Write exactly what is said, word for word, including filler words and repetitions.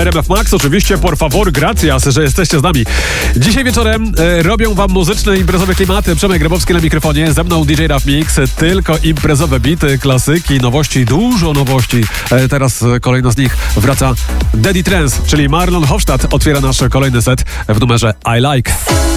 R M F Max. Oczywiście, por favor, gracias, że jesteście z nami. Dzisiaj wieczorem e, robią wam muzyczne, imprezowe klimaty. Przemek Grabowski na mikrofonie, ze mną D J Raf Mix. Tylko imprezowe bity, klasyki, nowości, dużo nowości. E, teraz e, kolejna z nich wraca Daddy Trance, czyli Marlon Hofstadt otwiera nasz kolejny set w numerze I Like.